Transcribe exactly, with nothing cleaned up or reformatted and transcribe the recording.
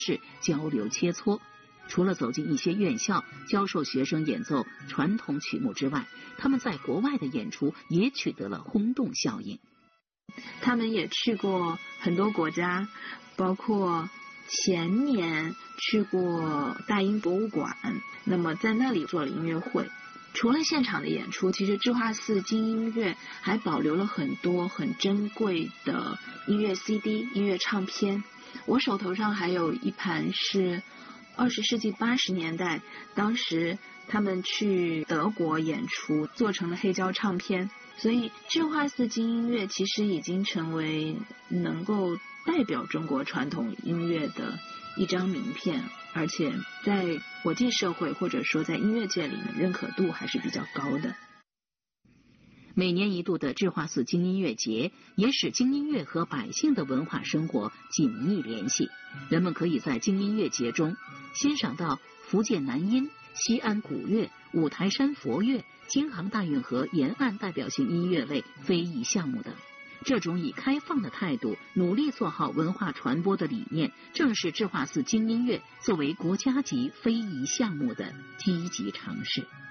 式交流切磋。除了走进一些院校教授学生演奏传统曲目之外，他们在国外的演出也取得了轰动效应。 他们也去过很多国家，包括前年去过大英博物馆，那么在那里做了音乐会。除了现场的演出，其实智化寺金音乐还保留了很多很珍贵的音乐 C D 音乐唱片。我手头上还有一盘是二十世纪八十年代，当时他们去德国演出做成了黑胶唱片，所以智化寺金音乐其实已经成为能够代表中国传统音乐的一张名片，而且在国际社会或者说在音乐界里面认可度还是比较高的。 每年一度的智化寺京音乐节也使京音乐和百姓的文化生活紧密联系。人们可以在京音乐节中欣赏到福建南音、西安古乐、五台山佛乐、京杭大运河沿岸代表性音乐类非遗项目等。这种以开放的态度努力做好文化传播的理念，正是智化寺京音乐作为国家级非遗项目的积极尝试。